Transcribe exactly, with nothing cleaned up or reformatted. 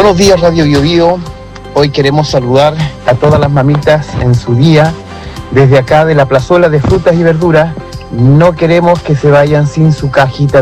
Buenos días, Radio Bio Bio. Hoy queremos saludar a todas las mamitas en su día. Desde acá de la plazuela de frutas y verduras, no queremos que se vayan sin su cajita